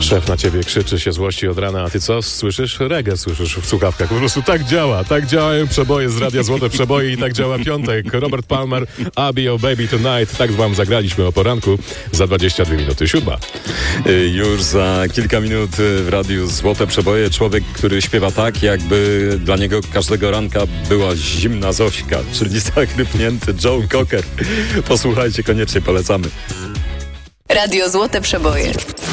Szef na ciebie krzyczy się złości od rana, a ty co? Słyszysz? Reggae słyszysz w słuchawkach. Po prostu tak działa. Tak działają przeboje z Radia Złote Przeboje i tak działa piątek. Robert Palmer, I'll Be Your Baby Tonight. Tak wam zagraliśmy o poranku za 22 minuty 7. Już za kilka minut w Radiu Złote Przeboje człowiek, który śpiewa tak, jakby dla niego każdego ranka była zimna Zośka, czyli zachrypnięty Joe Cocker. Posłuchajcie, koniecznie polecamy. Radio Złote Przeboje.